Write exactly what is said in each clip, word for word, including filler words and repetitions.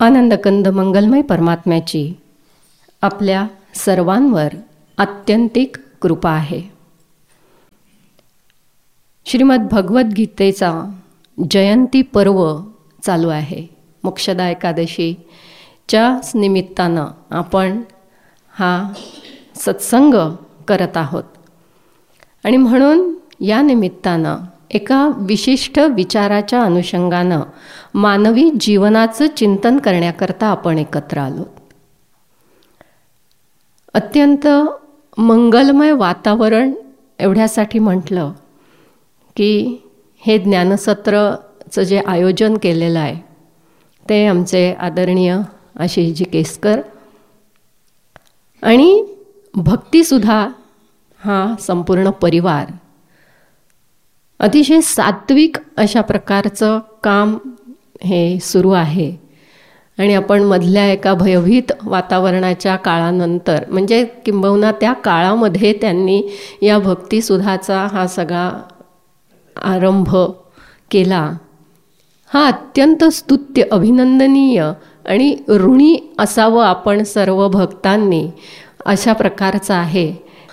आनंदकंद मंगलमय परमात्म्याची आपल्या सर्वांवर आत्यंतिक कृपा आहे. श्रीमद भगवद्गीतेचा जयंती पर्व चालू आहे. मोक्षदा एकादशीच्या निमित्तानं आपण हा सत्संग करत आहोत आणि म्हणून या निमित्तानं एका विशिष्ट विचाराच्या अनुषंगानं मानवी जीवनाचं चिंतन करण्याकरता आपण एकत्र आलो. अत्यंत मंगलमय वातावरण एवढ्यासाठी म्हटलं की हे ज्ञानसत्रचं जे आयोजन केलेलं आहे ते आमचे आदरणीय आशिषजी केसकर आणि भक्तिसुधा हा संपूर्ण परिवार अतिशय सात्विक अशा प्रकारचं काम हे सुरू आहे. आणि आपण मधल्या एका भयभीत वातावरणाच्या काळानंतर म्हणजे किंबहुना त्या काळामध्ये त्यांनी या भक्तिसुधाचा हा सगळा आरंभ केला. हा अत्यंत स्तुत्य अभिनंदनीय आणि ऋणी असावं आपण सर्व भक्तांनी अशा प्रकारचा आहे.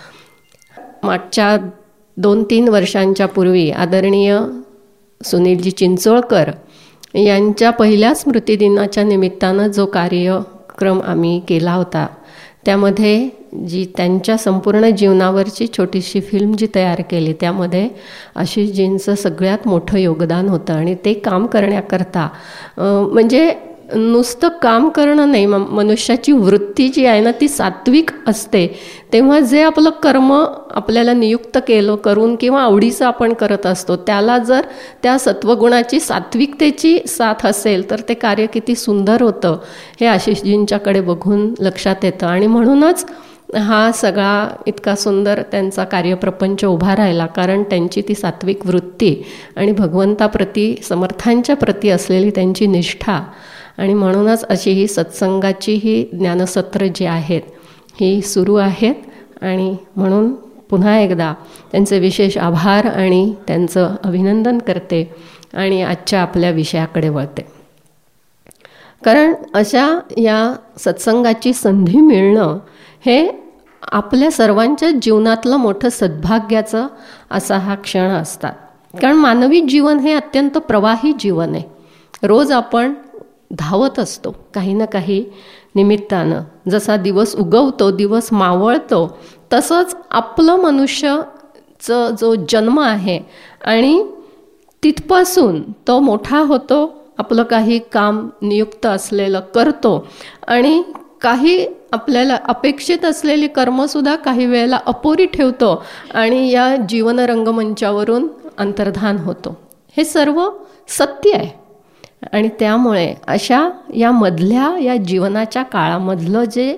मागच्या दोन तीन वर्षांच्या पूर्वी आदरणीय सुनीलजी चिंचोळकर यांच्या पहिल्या स्मृतिदिनाच्या निमित्तानं जो कार्यक्रम आम्ही केला होता त्यामध्ये जी त्यांच्या संपूर्ण जीवनावरची छोटीशी फिल्म जी तयार केली त्यामध्ये आशिषजींचं सगळ्यात मोठं योगदान होतं. आणि ते काम करण्याकरता म्हणजे नुसतं काम करणं नाही, मनुष्याची वृत्ती जी आहे ना ती सात्विक असते. तेव्हा जे आपलं कर्म आपल्याला नियुक्त केलं करून किंवा आवडीचं आपण करत असतो त्याला जर त्या सत्वगुणाची सात्विकतेची साथ असेल तर ते कार्य किती सुंदर होतं हे आशिषजींच्याकडे बघून लक्षात येतं. आणि म्हणूनच हा सगळा इतका सुंदर त्यांचा कार्यप्रपंच उभा राहिला, कारण त्यांची ती सात्विक वृत्ती आणि भगवंताप्रती समर्थांच्या प्रती असलेली त्यांची निष्ठा. आणि म्हणूनच अशी ही सत्संगाची ही ज्ञानसत्र जी आहेत ही सुरू आहेत. आणि म्हणून पुन्हा एकदा त्यांचे विशेष आभार आणि त्यांचं अभिनंदन करते आणि आजच्या आपल्या विषयाकडे वळते. कारण अशा या सत्संगाची संधी मिळणं हे आपल्या सर्वांच्या जीवनातलं मोठं सद्भाग्याचं असा हा क्षण असतात. कारण मानवी जीवन हे अत्यंत प्रवाही जीवन आहे. रोज आपण धावत असतो काही ना काही निमित्तानं. जसा दिवस उगवतो दिवस मावळतो तसंच आपलं मनुष्यचं जो जन्म आहे आणि तिथपासून तो मोठा होतो, आपलं काही काम नियुक्त असलेलं करतो आणि काही आपल्याला अपेक्षित असलेली कर्मसुद्धा काही वेळेला अपुरी ठेवतो आणि या जीवन रंगमंचावरून अंतर्धान होतो. हे सर्व सत्य आहे. आणि त्यामुळे अशा या मधल्या या जीवनाच्या काळामधलं जे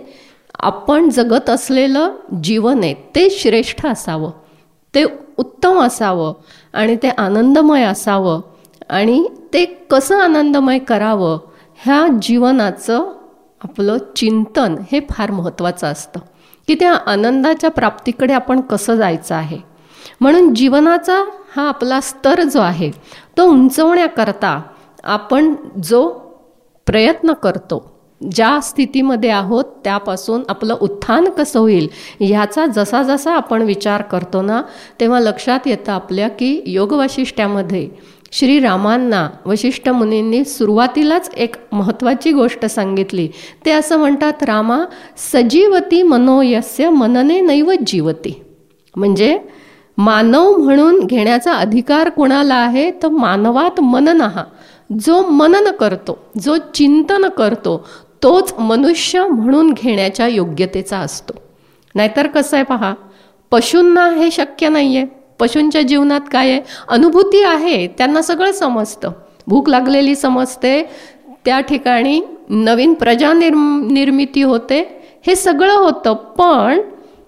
आपण जगत असलेलं जीवन आहे ते श्रेष्ठ असावं, ते उत्तम असावं आणि ते आनंदमय असावं. आणि ते कसं आनंदमय करावं ह्या जीवनाचं आपलं चिंतन हे फार महत्त्वाचं असतं की त्या आनंदाच्या प्राप्तीकडे आपण कसं जायचं आहे. म्हणून जीवनाचा हा आपला स्तर जो आहे तो उंचवण्याकरता आपण जो प्रयत्न करतो, ज्या स्थितीमध्ये आहोत त्यापासून आपलं उत्थान कसं होईल ह्याचा जसा जसा आपण विचार करतो ना तेव्हा लक्षात येतं आपल्या की योगवाशिष्ठ्यामध्ये श्रीरामांना वशिष्ठ मुनींनी सुरुवातीलाच एक महत्त्वाची गोष्ट सांगितली. ते असं म्हणतात, रामा सजीवती मनोयस्य मनने नैव जीवती. म्हणजे मानव म्हणून घेण्याचा अधिकार कोणाला आहे तर मानवात मननहा, जो मनन करतो जो चिंतन करतो तोच मनुष्य म्हणून घेण्याच्या योग्यतेचा असतो. नाहीतर कसं आहे पहा, पशूंना हे शक्य नाही आहे. पशूंच्या जीवनात काय आहे, अनुभूती आहे, त्यांना सगळं समजतं, भूक लागलेली समजते, त्या ठिकाणी नवीन प्रजा निर्म निर्मिती होते, हे सगळं होतं. पण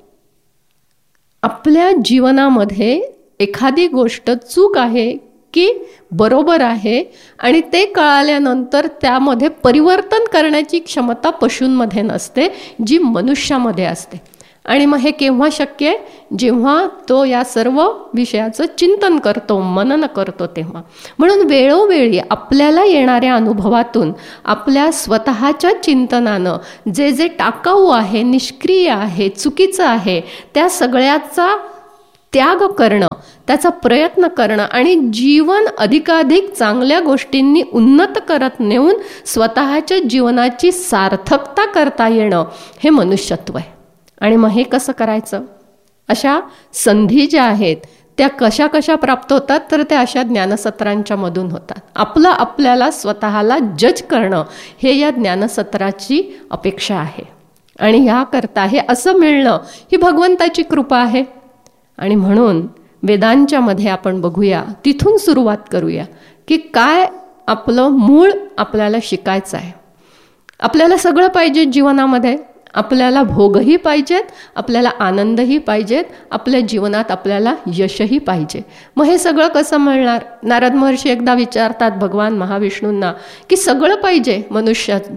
आपल्या जीवनामध्ये एखादी गोष्ट चूक आहे की बरोबर आहे आणि ते कळाल्यानंतर त्यामध्ये परिवर्तन करण्याची क्षमता पशूंमध्ये नसते जी मनुष्यामध्ये असते. आणि मग हे केव्हा शक्य आहे? जेव्हा तो या सर्व विषयाचं चिंतन करतो, मनन करतो तेव्हा. म्हणून वेळोवेळी आपल्याला येणाऱ्या अनुभवातून आपल्या स्वतःच्या चिंतनानं जे जे टाकाऊ आहे, निष्क्रिय आहे, चुकीचं आहे, त्या सगळ्याचा त्याग करणं, त्याचा प्रयत्न करणं आणि जीवन अधिकाधिक चांगल्या गोष्टींनी उन्नत करत नेऊन स्वतःच्या जीवनाची सार्थकता करता येणं हे मनुष्यत्व आहे. आणि मग हे कसं करायचं? अशा संधी ज्या आहेत त्या कशा कशा प्राप्त होतात? तर त्या अशा ज्ञानसत्रांच्या मधून होतात. आपलं आपल्याला स्वतःला जज करणं हे या ज्ञानसत्राची अपेक्षा आहे. आणि ह्याकरता हे असं मिळणं ही भगवंताची कृपा आहे. आणि म्हणून वेदांच्या मध्ये आपण बघूया, तिथून सुरुवात करूया की काय आपलं मूळ आपल्याला शिकायचं आहे. आपल्याला सगळं पाहिजे जीवनामध्ये, आपल्याला भोगही पाहिजेत, आपल्याला आनंदही पाहिजेत, आपल्या जीवनात आपल्याला यशही पाहिजे. मग हे सगळं कसं मिळणार? नारद महर्षी एकदा विचारतात भगवान महाविष्णूंना की सगळं पाहिजे मनुष्यात,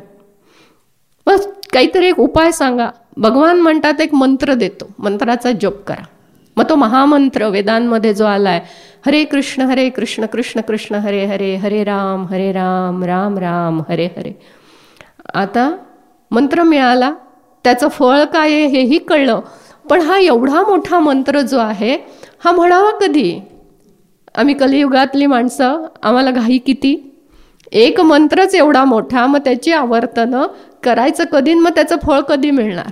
मग काहीतरी एक उपाय सांगा. भगवान म्हणतात एक मंत्र देतो, मंत्राचा जप करा. मग तो महामंत्र वेदांमध्ये जो आलाय, हरे कृष्ण हरे कृष्ण कृष्ण कृष्ण हरे हरे, हरे राम हरे राम राम राम हरे हरे. आता मंत्र मिळाला, त्याचं फळ काय आहे हेही कळलं. पण हा एवढा मोठा मंत्र जो आहे हा म्हणावा कधी? आम्ही कलियुगातली माणसं, आम्हाला घाई किती? एक मंत्रच एवढा मोठा, मग त्याची आवर्तनं करायचं कधी? मग त्याचं फळ कधी मिळणार?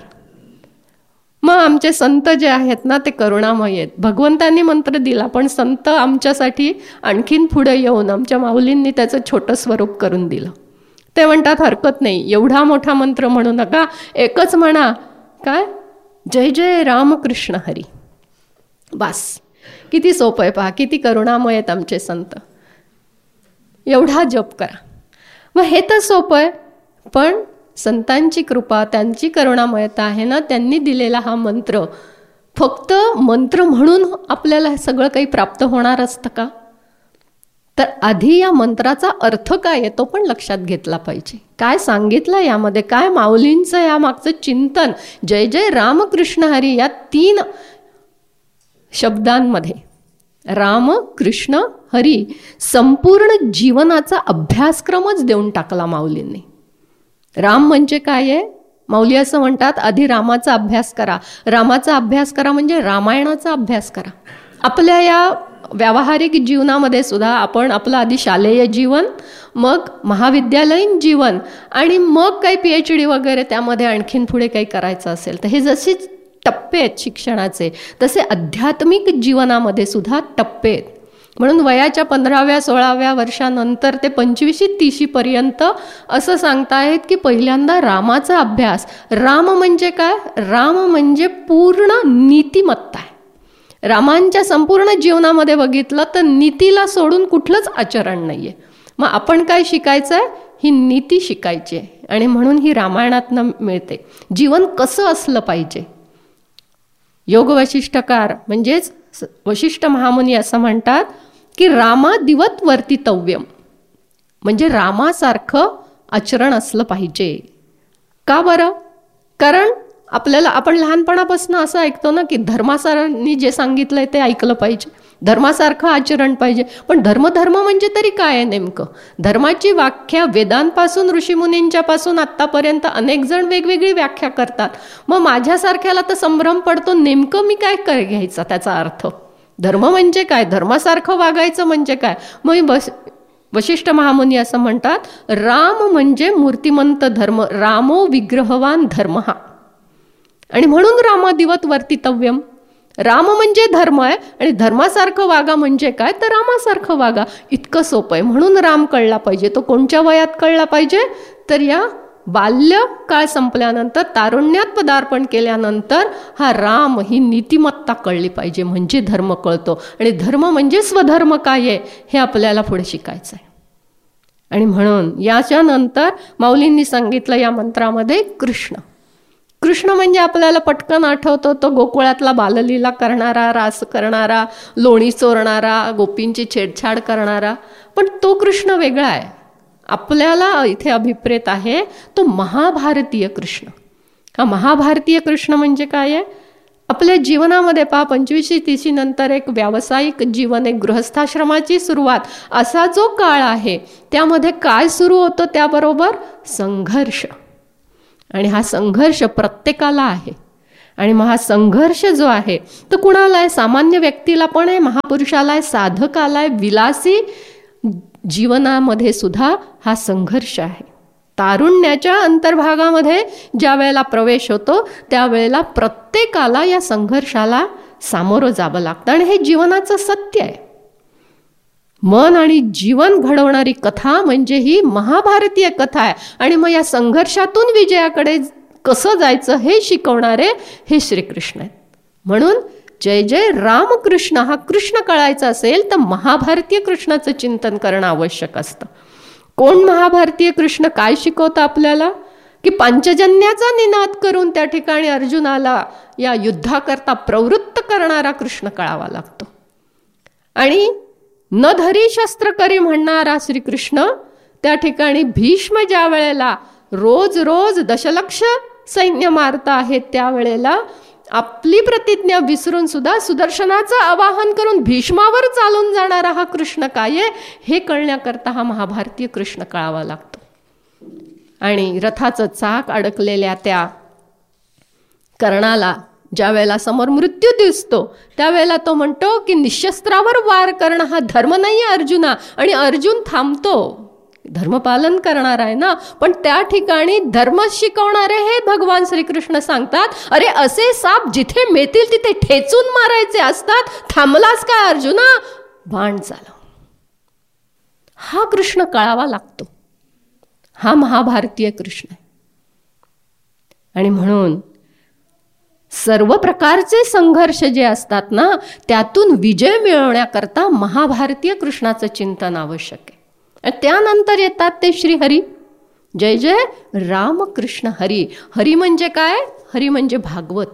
मग आमचे संत जे आहेत ना ते करुणामय आहेत. भगवंतांनी मंत्र दिला, पण संत आमच्यासाठी आणखीन पुढे येऊन आमच्या माऊलींनी त्याचं छोटं स्वरूप करून दिलं. ते म्हणतात हरकत नाही, एवढा मोठा मंत्र म्हणू नका, एकच म्हणा, काय? जय जय रामकृष्ण हरी. बस. किती सोपं आहे पहा, किती करुणामय आहेत आमचे संत. एवढा जप करा. मग हे तर सोपं आहे, पण संतांची कृपा, त्यांची करुणामयता आहे ना, त्यांनी दिलेला हा मंत्र फक्त मंत्र म्हणून आपल्याला हे सगळं काही प्राप्त होणार असतं का? तर आधी या मंत्राचा अर्थ काय आहे तो पण लक्षात घेतला पाहिजे. काय सांगितलं यामध्ये, काय माऊलींचं या मागचं चिंतन, जय जय रामकृष्ण हरी या तीन शब्दांमध्ये राम कृष्ण हरी संपूर्ण जीवनाचा अभ्यासक्रमच देऊन टाकला माऊलींनी. राम म्हणजे काय आहे? माऊली असं म्हणतात, आधी रामाचा अभ्यास करा. रामाचा अभ्यास करा म्हणजे रामायणाचा अभ्यास करा. आपल्या या व्यावहारिक जीवनामध्ये सुद्धा आपण आपलं आधी शालेय जीवन, मग महाविद्यालयीन जीवन आणि मग काही पी एच डी वगैरे त्यामध्ये आणखीन पुढे काही करायचं असेल तर हे जसे टप्पे आहेत शिक्षणाचे, तसे आध्यात्मिक जीवनामध्ये सुद्धा टप्पे आहेत. म्हणून वयाच्या पंधराव्या सोळाव्या वर्षानंतर ते पंचवीशी तीशीपर्यंत असं सांगतायत की पहिल्यांदा रामाचा अभ्यास. राम म्हणजे काय? राम म्हणजे पूर्ण नीतिमत्ता आहे. रामांच्या संपूर्ण जीवनामध्ये बघितलं तर नीतीला सोडून कुठलंच आचरण नाही आहे. मग आपण काय शिकायचं आहे? ही नीती शिकायची आहे. आणि म्हणून ही रामायणातनं मिळते. जीवन कसं असलं पाहिजे. योग वशिष्ठकार म्हणजेच वशिष्ठ महामुनी असं म्हणतात की रामादिवत वर्तितव्यम, म्हणजे रामासारखं आचरण असलं पाहिजे. का बरं? कारण आपल्याला, आपण लहानपणापासून असं ऐकतो ना की धर्मासारांनी जे सांगितलंय ते ऐकलं पाहिजे, धर्मासारखं आचरण पाहिजे. पण धर्म धर्म म्हणजे तरी काय आहे नेमकं? धर्माची व्याख्या वेदांपासून ऋषीमुनींच्या पासून आत्तापर्यंत अनेक जण वेगवेगळी व्याख्या करतात. मग माझ्यासारख्याला तर संभ्रम पडतो, नेमकं मी काय काय घ्यायचा त्याचा अर्थ? धर्म म्हणजे काय? धर्मासारखं वागायचं म्हणजे काय? मग बस वशिष्ठ महामुनी असं म्हणतात, राम म्हणजे मूर्तिमंत धर्म, रामो विग्रहवान धर्म हा. आणि म्हणून रामादिवत वर्तितव्यम, राम म्हणजे धर्म आहे आणि धर्मासारखं वागा म्हणजे काय? तर रामासारखं वागा. इतकं सोपं आहे. म्हणून राम कळला पाहिजे. तो कोणत्या वयात कळला पाहिजे? तर या बाल्य काळ संपल्यानंतर, तारुण्यात पदार्पण केल्यानंतर हा राम, ही नीतिमत्ता कळली पाहिजे, म्हणजे धर्म कळतो. आणि धर्म म्हणजे स्वधर्म काय आहे हे आपल्याला पुढे शिकायचं आहे. आणि म्हणून याच्यानंतर माऊलींनी सांगितलं या मंत्रामध्ये कृष्ण. कृष्ण म्हणजे आपल्याला पटकन आठवतो तो गोकुळातला बाललीला करणारा, रास करणारा, लोणी चोरणारा, गोपींची छेडछाड करणारा. पण तो कृष्ण वेगळा आहे. आपल्याला इथे अभिप्रेत आहे तो महाभारतीय कृष्ण. हा महाभारतीय कृष्ण म्हणजे काय आहे? आपल्या जीवनामध्ये पहा, पंचवीशी तीशी नंतर एक व्यावसायिक जीवन, एक गृहस्थाश्रमाची सुरुवात, असा जो काळ आहे त्यामध्ये काय सुरू होतं? त्याबरोबर संघर्ष. आणि हा संघर्ष प्रत्येकाला आहे. आणि मग हा संघर्ष जो आहे तो कुणाला आहे? सामान्य व्यक्तीला पण आहे, महापुरुषाला आहे, साधकाला आहे, विलासी जीवनामध्ये सुद्धा हा संघर्ष आहे. तारुण्याच्या अंतर्भागामध्ये ज्या वेळेला प्रवेश होतो त्यावेळेला प्रत्येकाला या संघर्षाला सामोरं जावं लागतं. आणि हे जीवनाचं सत्य आहे. मन आणि जीवन घडवणारी कथा म्हणजे ही महाभारतीय कथा आहे. आणि मग या संघर्षातून विजयाकडे कसं जायचं हे शिकवणारे हे श्रीकृष्ण आहेत. म्हणून जय जय रामकृष्ण हा कृष्ण कळायचा असेल तर महाभारतीय कृष्णाचं चिंतन करणं आवश्यक असतं. कोण महाभारतीय कृष्ण काय शिकवतं आपल्याला? की पंचजन्याचा निनाद करून त्या ठिकाणी अर्जुनाला या युद्धाकरता प्रवृत्त करणारा कृष्ण कळावा लागतो. आणि न धरी शस्त्र करी म्हणणारा श्रीकृष्ण त्या ठिकाणी भीष्म ज्या वेळेला रोज रोज दशलक्ष सैन्य मारता आहेत त्यावेळेला आपली प्रतिज्ञा विसरून सुद्धा सुदर्शनाचं आवाहन करून भीष्मावर चालून जाणारा हा कृष्ण काय आहे हे कळण्याकरता हा महाभारतीय कृष्ण कळावा लागतो. आणि रथाचं चाक अडकलेल्या त्या कर्णाला ज्या वेळेला समोर मृत्यू दिसतो त्यावेळेला तो म्हणतो की निशस्त्रावर वार करणं हा धर्म नाही आहे अर्जुना. आणि अर्जुन थांबतो. धर्मपालन करणार आहे ना, पण त्या ठिकाणी धर्म शिकवणारे हे भगवान श्रीकृष्ण सांगतात, अरे असे साप जिथे मेतील तिथे ठेचून मारायचे असतात, थांबलास काय अर्जुना, बाण चालव. हा कृष्ण कळावा लागतो. हा महाभारतीय कृष्ण आहे. आणि म्हणून सर्व प्रकारचे संघर्ष जे असतात ना त्यातून विजय मिळवण्याकरता महाभारतीय कृष्णाचं चिंतन आवश्यक आहे. त्यानंतर येतात ते श्रीहरी. जय जय रामकृष्ण हरी. हरी म्हणजे काय? हरी म्हणजे भागवत.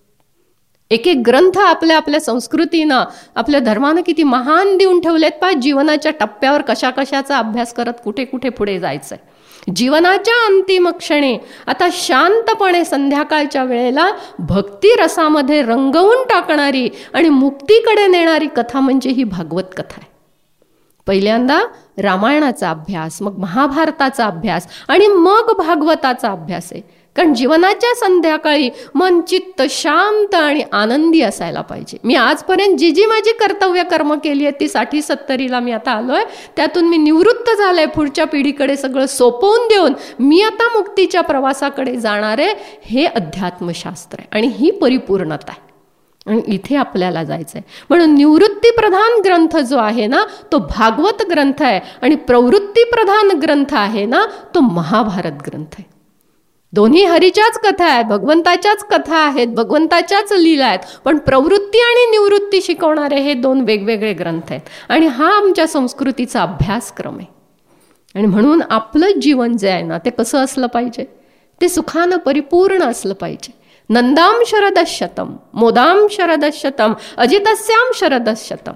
एक एक ग्रंथ आपल्या आपल्या संस्कृतीनं आपल्या धर्मानं किती महान देऊन ठेवलेत. पहा जीवनाच्या टप्प्यावर कशा कशाचा अभ्यास करत कुठे कुठे पुढे जायचंय. जीवनाच्या अंतिम क्षणी आता शांतपणे संध्याकाळच्या वेळेला भक्ती रसामध्ये रंगवून टाकणारी आणि मुक्तीकडे नेणारी कथा म्हणजे ही भागवत कथा आहे. पहिल्यांदा रामायणाचा अभ्यास, मग महाभारताचा अभ्यास आणि मग भागवताचा अभ्यास आहे. कारण जीवनाच्या संध्याकाळी मन चित्त शांत आणि आनंदी असायला पाहिजे. मी आजपर्यंत जी जी माझी कर्तव्य कर्म केली आहे ती साठी सत्तरीला मी आता आलोय, त्यातून मी निवृत्त झालोय. पुढच्या पिढीकडे सगळं सोपवून देऊन मी आता मुक्तीच्या प्रवासाकडे जाणार आहे. हे अध्यात्मशास्त्र आहे आणि ही परिपूर्णता आहे. आणि इथे आपल्याला जायचं आहे. म्हणून निवृत्ती प्रधान ग्रंथ जो आहे ना तो भागवत ग्रंथ आहे आणि प्रवृत्ती प्रधान ग्रंथ आहे ना तो महाभारत ग्रंथ आहे. दोन्ही हरीच्याच कथा आहेत, भगवंताच्याच कथा आहेत, भगवंताच्याच लीला आहेत, पण प्रवृत्ती आणि निवृत्ती शिकवणारे हे दोन वेगवेगळे ग्रंथ आहेत. आणि हा आमच्या संस्कृतीचा अभ्यासक्रम आहे. आणि म्हणून आपलं जीवन जे आहे ना ते कसं असलं पाहिजे? ते सुखानं परिपूर्ण असलं पाहिजे. नंदाम शरदशतम, मोदाम शरदशतम, अजितस्याम शरदशतम.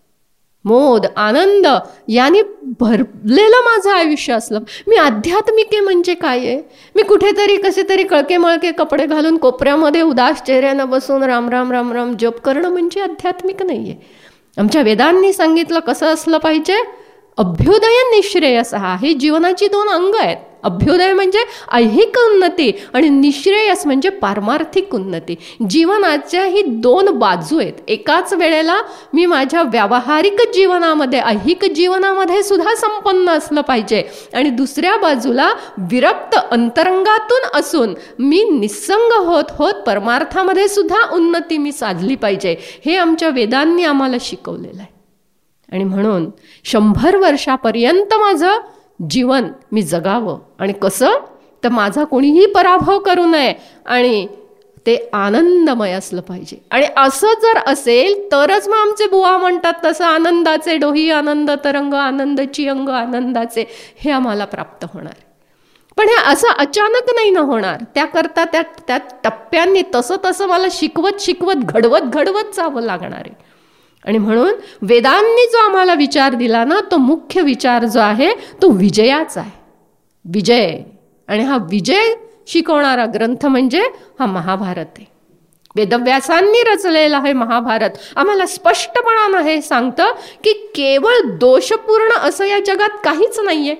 मोद आनंद याने भरलेलं माझं आयुष्य असलं. मी आध्यात्मिक आहे म्हणजे काय आहे? मी कुठेतरी कसे तरी कळके मळके कपडे घालून कोपऱ्यामध्ये उदास चेहऱ्यानं बसून राम राम राम राम जप करणं म्हणजे आध्यात्मिक नाही आहे. आमच्या वेदांनी सांगितलं कसं असलं पाहिजे? अभ्युदय निःश्रेयस हे जीवनाची दोन अंग आहेत. अभ्युदय म्हणजे ऐहिक उन्नती आणि निःश्रेयस म्हणजे पारमार्थिक उन्नती. जीवनाच्या ही दोन बाजू आहेत. एकाच वेळेला मी माझ्या व्यावहारिक जीवनामध्ये ऐहिक जीवनामध्ये सुद्धा संपन्न असलं पाहिजे आणि दुसऱ्या बाजूला विरक्त अंतरंगातून असून मी निस्संग होत होत परमार्थामध्ये सुद्धा उन्नती मी साधली पाहिजे. हे आमच्या वेदांनी आम्हाला शिकवलेलं आहे. आणि म्हणून शंभर वर्षापर्यंत माझं जीवन मी जगावं. आणि कसं? तर माझा कोणीही पराभव करू नये आणि ते आनंदमय असलं पाहिजे. आणि असं जर असेल तरच मग आमचे बुवा म्हणतात तसं आनंदाचे डोही आनंद तरंग आनंदाची अंग आनंदाचे हे आम्हाला प्राप्त होणार. पण हे असं अचानक नाही ना होणार. त्याकरता त्या त्या टप्प्यांनी तसं तसं मला शिकवत शिकवत घडवत घडवत जावं लागणार आहे. आणि म्हणून वेदांनी जो आम्हाला विचार दिला ना तो मुख्य विचार जो आहे तो विजयाचा आहे. विजय. आणि हा विजय शिकवणारा ग्रंथ म्हणजे हा महाभारत आहे. वेदव्यासांनी रचलेलं हे महाभारत आम्हाला स्पष्टपणानं हे सांगतं की केवळ दोषपूर्ण असं या जगात काहीच नाहीये.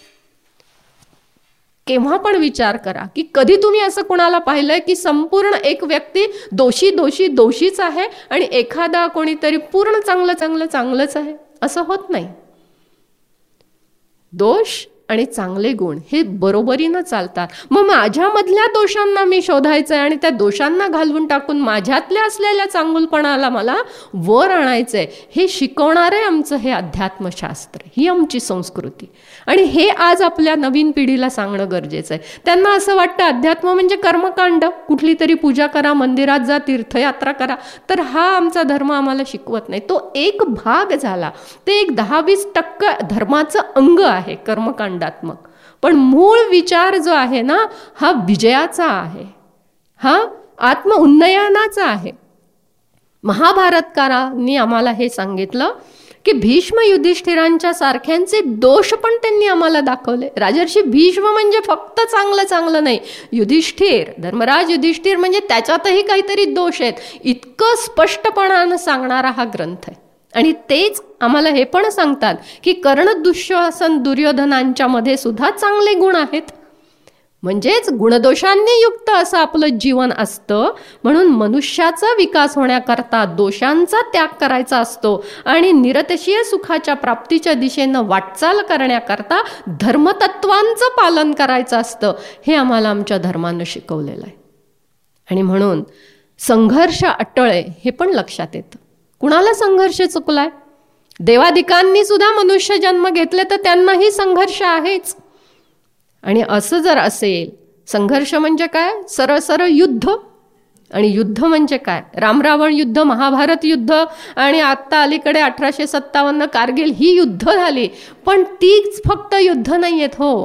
केव्हा पण विचार करा की कधी तुम्ही असं कुणाला पाहिलंय की संपूर्ण एक व्यक्ती दोषी दोषी दोषीच आहे आणि एखादा कोणीतरी पूर्ण चांगलं चांगलं चांगलंच आहे? असं होत नाही. दोष आणि चांगले गुण हे बरोबरीनं चालतात. मग माझ्यामधल्या दोषांना मी शोधायचंय आणि त्या दोषांना घालवून टाकून माझ्यातल्या असलेल्या चांगुलपणाला मला वर आणायचंय, हे शिकवणारे आमचं हे अध्यात्मशास्त्र, ही आमची संस्कृती. आणि हे आज आपल्या नवीन पिढीला सांगणं गरजेचं आहे. त्यांना असं वाटतं अध्यात्म म्हणजे कर्मकांड, कुठली तरी पूजा करा, मंदिरात जा, तीर्थयात्रा करा. तर हा आमचा धर्म आम्हाला शिकवत नाही. तो एक भाग झाला, ते एक दहा वीस टक्के धर्माचं अंग आहे कर्मकांड. पण मूळ विचार जो आहे ना, हा विजयाचा आहे, हा आत्म उन्नयनाचा आहे. महाभारतकारांनी आम्हाला हे सांगितलं की भीष्म युधिष्ठिरांच्या सारख्यांचे दोष पण त्यांनी आम्हाला दाखवले. राजर्षी भीष्म म्हणजे फक्त चांगलं चांगलं नाही, युधिष्ठिर, धर्मराज युधिष्ठिर म्हणजे त्याच्यातही काहीतरी दोष आहेत, इतकं स्पष्टपणानं सांगणारा हा ग्रंथ आहे. आणि तेच आम्हाला हे पण सांगतात की कर्ण, दुःशासन, दुर्योधनांच्या मध्ये सुद्धा चांगले गुण आहेत. म्हणजेच गुणदोषांनी युक्त असं आपलं जीवन असतं. म्हणून मनुष्याचा विकास होण्याकरता दोषांचा त्याग करायचा असतो आणि निरतिशय सुखाच्या प्राप्तीच्या दिशेनं वाटचाल करण्याकरता धर्मतत्वांचं पालन करायचं असतं. हे आम्हाला आमच्या धर्मानं शिकवलेलं आहे. आणि म्हणून संघर्ष अटळे हे पण लक्षात येतं. कुणाला संघर्ष चुकलाय? देवादिकांनी सुद्धा मनुष्य जन्म घेतले तर त्यांनाही संघर्ष आहेच. आणि असं जर असेल, संघर्ष म्हणजे काय? सरळ सरळ युद्ध. आणि युद्ध म्हणजे काय? रामरावण युद्ध, महाभारत युद्ध, आणि आत्ता अलीकडे अठराशे सत्तावन्न कारगिल ही युद्ध झाली. पण तीच फक्त युद्ध नाही आहेत हो.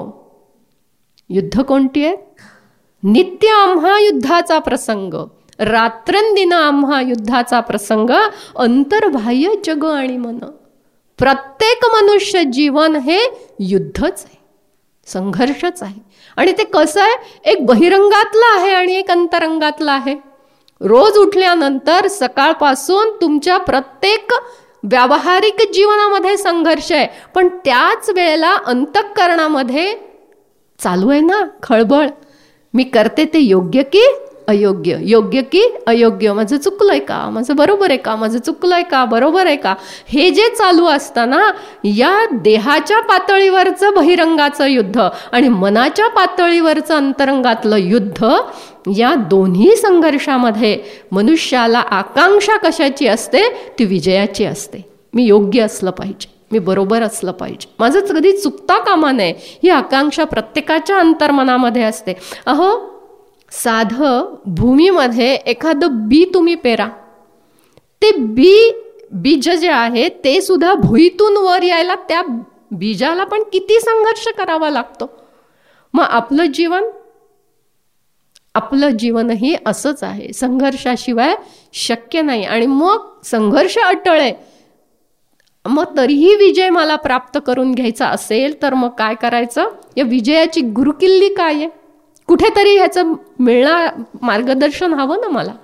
युद्ध कोणती आहेत? नित्य आम्हा युद्धाचा प्रसंग, रात्रंदिन आम्हा युद्धाचा प्रसंग, अंतर्बाह्य जग आणि मन. प्रत्येक मनुष्य जीवन हे युद्धच आहे, संघर्षच आहे. आणि ते कसं आहे? एक बहिरंगातलं आहे आणि एक अंतरंगातलं आहे. रोज उठल्यानंतर सकाळपासून तुमच्या प्रत्येक व्यावहारिक जीवनामध्ये संघर्ष आहे, पण त्याच वेळेला अंतःकरणामध्ये चालू आहे ना खळबळ. मी करते ते योग्य की अयोग्य, योग्य की अयोग्य, माझं चुकलंय का, माझं बरोबर आहे का, माझं चुकलंय का, बरोबर आहे का, हे जे चालू असताना या देहाच्या पातळीवरचं बहिरंगाचं युद्ध आणि मनाच्या पातळीवरचं अंतरंगातलं युद्ध, या दोन्ही संघर्षामध्ये मनुष्याला आकांक्षा कशाची असते? ती विजयाची असते. मी योग्य असलं पाहिजे, मी बरोबर असलं पाहिजे, माझं कधी चुकता कामा नये, ही आकांक्षा प्रत्येकाच्या अंतर्मनामध्ये असते. अहो, साधं भूमीमध्ये एखादं बी तुम्ही पेरा, ते बी बीज जे आहे ते सुद्धा भुईतून वर यायला त्या बीजाला पण किती संघर्ष करावा लागतो. मग आपलं जीवन, आपलं जीवनही असंच आहे, संघर्षाशिवाय शक्य नाही. आणि मग संघर्ष अटळे, मग तरीही विजय मला प्राप्त करून घ्यायचा असेल तर मग काय करायचं? या विजयाची गुरुकिल्ली काय आहे? कुठेतरी ह्याचं मिळणार मार्गदर्शन हवं ना मला.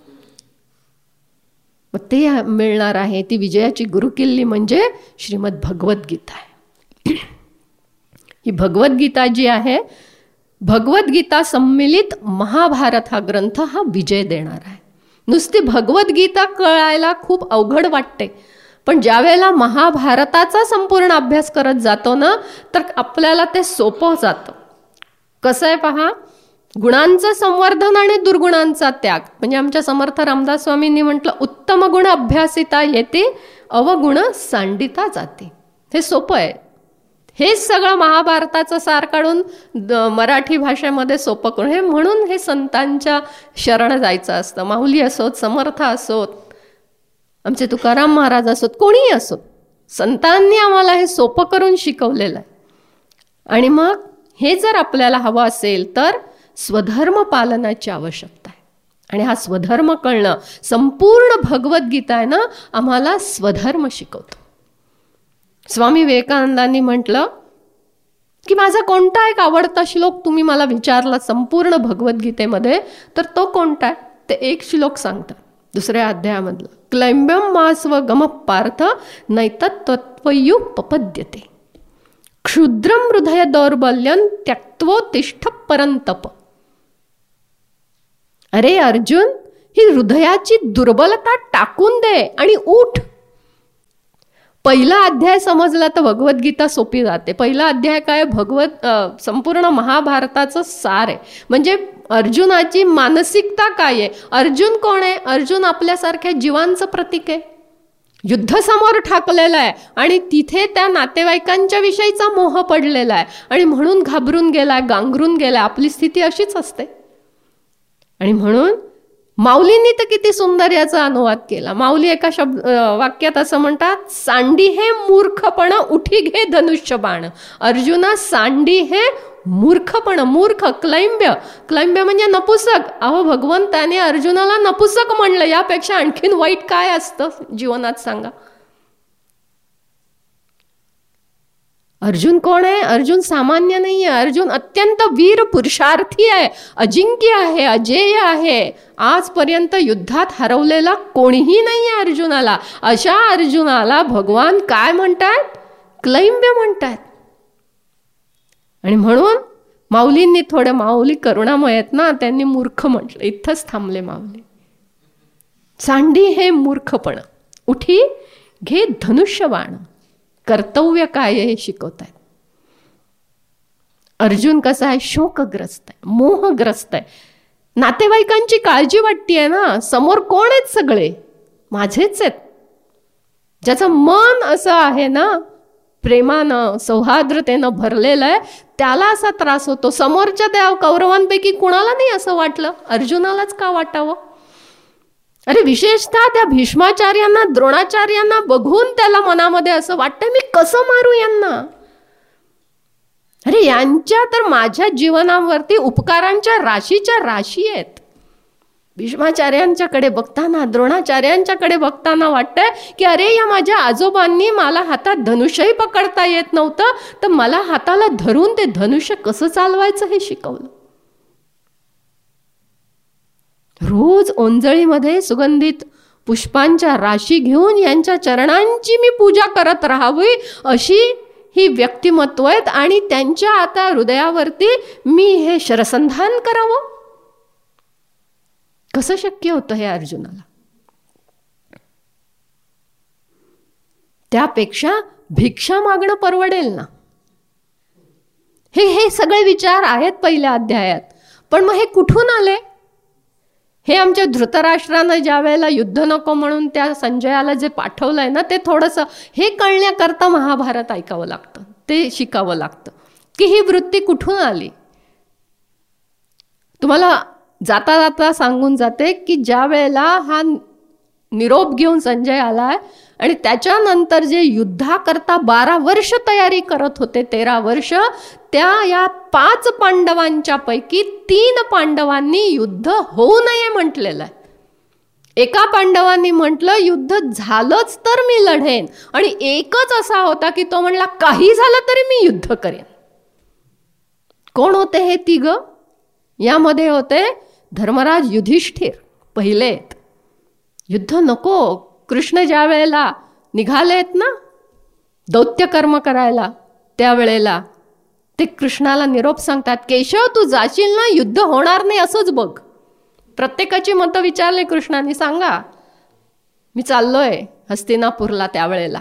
मग ते मिळणार आहे. ती विजयाची गुरुकिल्ली म्हणजे श्रीमद भगवद्गीता आहे. ही भगवद्गीता जी आहे, भगवद्गीता सम्मिलित महाभारत हा ग्रंथ हा विजय देणार आहे. नुसती भगवद्गीता कळायला खूप अवघड वाटते, पण ज्या वेळेला महाभारताचा संपूर्ण अभ्यास करत जातो ना, तर आपल्याला ते सोपं जातं. कसं आहे पहा, गुणांचं संवर्धन आणि दुर्गुणांचा त्याग. म्हणजे आमच्या समर्थ रामदास स्वामींनी म्हटलं, उत्तम गुण अभ्यासिता येते, अवगुण सांडिता जाते. हे सोपं आहे. हेच सगळं महाभारताचं सार काढून मराठी भाषेमध्ये सोपं करून, हे म्हणून हे संतांच्या शरण जायचं असतं. माऊली असोत, समर्थ असोत, आमचे तुकाराम महाराज असोत, कोणीही असोत, संतांनी आम्हाला हे सोपं करून शिकवलेलं आहे. आणि मग हे जर आपल्याला हवं असेल तर स्वधर्म पालनाची आवश्यकता आहे. आणि हा स्वधर्म कळणं, संपूर्ण भगवद्गीता आहे ना, आम्हाला स्वधर्म शिकवतो. स्वामी विवेकानंदांनी म्हटलं की माझा कोणता एक आवडता श्लोक तुम्ही मला विचारला संपूर्ण भगवद्गीतेमध्ये, तर तो कोणता आहे? ते एक श्लोक सांगतात दुसऱ्या अध्यायामधलं. क्लैंब्यम मास्व गम पार्थ नैतत्त्वयुपपद्यते क्षुद्रम हृदय दौर्बल्यं त्यक्त्वोत्तिष्ठ परंतप. अरे अर्जुन, ही हृदयाची दुर्बलता टाकून दे आणि उठ. पहिला अध्याय समजला तर भगवद्गीता सोपी जाते. पहिला अध्याय काय? भगवत संपूर्ण महाभारताचं सार आहे. म्हणजे अर्जुनाची मानसिकता काय आहे? अर्जुन कोण आहे? अर्जुन आपल्यासारख्या जीवांचं प्रतीक आहे. युद्ध समोर ठाकलेलं आहे आणि तिथे त्या नातेवाईकांच्या विषयीचा मोह पडलेला आहे आणि म्हणून घाबरून गेलाय, गांगरून गेलाय. आपली स्थिती अशीच असते. आणि म्हणून माऊलींनी तर किती सुंदर याचा अनुवाद केला. माऊली एका शब्द वाक्यात असं म्हणतात, सांडी हे मूर्खपण उठी घे धनुष्यबाण. अर्जुना, सांडी हे मूर्खपण, मूर्ख, क्लैंब्य. क्लैंब्य म्हणजे नपुसक. अहो भगवंताने अर्जुनाला नपुसक म्हणलं. यापेक्षा आणखीन वाईट काय असतं जीवनात सांगा. अर्जुन कोण आहे? अर्जुन सामान्य नाही आहे. अर्जुन अत्यंत वीर पुरुषार्थी आहे, अजिंक्य आहे, अजेय आहे. आजपर्यंत युद्धात हरवलेला कोणीही नाही आहे अर्जुनाला. अशा अर्जुनाला भगवान काय म्हणतात? क्लैंब्य म्हणतात. आणि म्हणून माऊलींनी थोडे, माऊली करुणामय आहेत ना, त्यांनी मूर्ख म्हटलं. इथंच थांबले माऊली. सांडी हे मूर्खपण, उठी घे धनुष्यबाण. कर्तव्य काय हे शिकवत आहेत. अर्जुन कसा आहे? शोकग्रस्त आहे, मोहग्रस्त आहे. नातेवाईकांची काळजी वाटतीये ना. समोर कोण आहेत? सगळे माझेच आहेत. ज्याचं मन असं आहे ना, प्रेमानं, सौहार्द्रतेनं भरलेलं आहे, त्याला असा त्रास होतो. समोरच्या त्या कौरवांपैकी कुणाला नाही असं वाटलं, अर्जुनालाच का वाटावं? अरे विशेषतः त्या भीष्माचार्यांना, द्रोणाचार्यांना बघून त्याला मनामध्ये असं वाटतं, मी कसं मारू यांना? अरे यांच्या तर माझ्या जीवनावरती उपकारांच्या राशीच्या राशी आहेत. भीष्माचार्यांच्याकडे बघताना, द्रोणाचार्यांच्याकडे बघताना वाटतंय की अरे या माझ्या आजोबांनी मला हातात धनुष्यही पकडता येत नव्हतं, तर मला हाताला धरून ते धनुष्य कसं चालवायचं हे शिकवलं. रोज ओंजळीमध्ये सुगंधित पुष्पांच्या राशी घेऊन यांच्या चरणांची मी पूजा करत राहावी, अशी ही व्यक्तिमत्व आहेत. आणि त्यांच्या आता हृदयावरती मी हे शरसंधान करावं, कसं शक्य होतं हे अर्जुनाला? त्यापेक्षा भिक्षा मागणं परवडेल ना. हे हे सगळे विचार आहेत पहिल्या अध्यायात. पण मग हे कुठून आले? हे आमच्या धृतराष्ट्रानं ज्या वेळेला युद्ध नको म्हणून त्या संजयाला जे पाठवलंय ना, ते थोडंसं हे कळण्याकरता महाभारत ऐकावं लागतं, ते शिकावं लागतं की ही वृत्ती कुठून आली. तुम्हाला जाता जाता सांगून जाते की ज्या वेळेला हा निरोप घेऊन संजय आलाय आणि त्याच्यानंतर जे युद्धाकरता बारा वर्ष तयारी करत होते, तेरा वर्ष, त्या या पाच पांडवांच्या पैकी तीन पांडवांनी युद्ध होऊ नये म्हटलेलं आहे. एका पांडवांनी म्हटलं युद्ध झालंच तर मी लढेन, आणि एकच असा होता की तो म्हणला काही झालं तरी मी युद्ध करेन. कोण होते हे तिघ? यामध्ये होते धर्मराज युधिष्ठिर पहिले. युद्ध नको. कृष्ण ज्या वेळेला निघालेत ना दौत्य कर्म करायला, त्यावेळेला ते कृष्णाला निरोप सांगतात, केशव तू जाशील ना, युद्ध होणार नाही असंच बघ. प्रत्येकाची मतं विचारले कृष्णाने, सांगा मी चाललोय हस्तिनापूरला. त्यावेळेला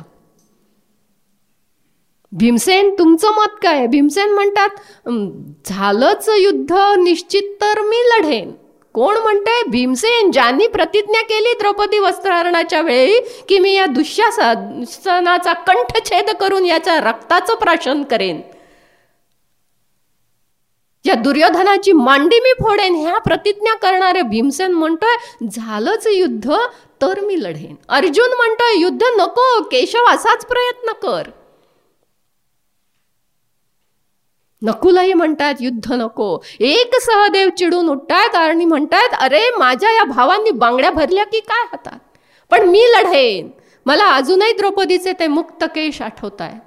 भीमसेन तुमचं मत काय? भीमसेन म्हणतात झालंच युद्ध निश्चित तर मी लढेन. कोण म्हणते? भीमसेन, ज्यांनी प्रतिज्ञा केली द्रौपदी वस्त्रहरणाच्या वेळी की मी या दुःशासनाचा कंठछेद करून याच्या रक्ताचं प्राशन करेन, या दुर्योधनाची मांडी मी फोडेन, ह्या प्रतिज्ञा करणारे भीमसेन म्हणतोय झालंच युद्ध तर मी लढेन. अर्जुन म्हणतोय युद्ध नको, केशव असाच प्रयत्न कर. नकुलही म्हणतात युद्ध नको. एक सहदेव चिडून उठतात आणि म्हणतात अरे माझ्या या भावांनी बांगड्या भरल्या की काय हातात, पण मी लढेन. मला अजूनही द्रौपदीचे ते मुक्त केश आठवत आहेत.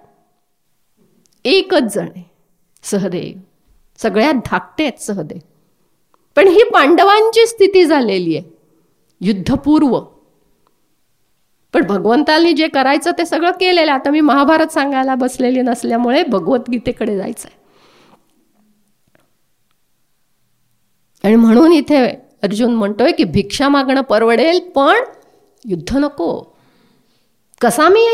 एकच जण आहे सहदेव, सगळ्यात धाकटे आहेत सहदेव, पण ही पांडवांची स्थिती झालेली आहे युद्धपूर्व. पण भगवंतांनी जे करायचं ते सगळं केलेलं. आता मी महाभारत सांगायला बसलेली नसल्यामुळे भगवद्गीतेकडे जायचं आहे. आणि म्हणून इथे अर्जुन म्हणतोय की भिक्षा मागणं परवडेल पण युद्ध नको. कसा मी